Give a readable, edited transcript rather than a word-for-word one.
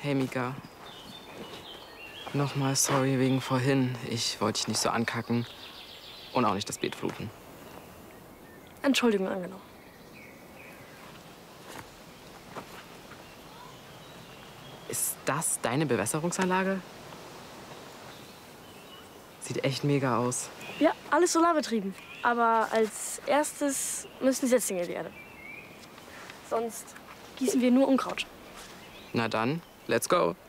Hey, Mika. Nochmal sorry wegen vorhin. Ich wollte dich nicht so ankacken und auch nicht das Beet fluten. Entschuldigung angenommen. Ist das deine Bewässerungsanlage? Sieht echt mega aus. Ja, alles solarbetrieben. Aber als erstes müssen die Setzlinge in die Erde. Sonst gießen wir nur Unkraut. Na dann, let's go.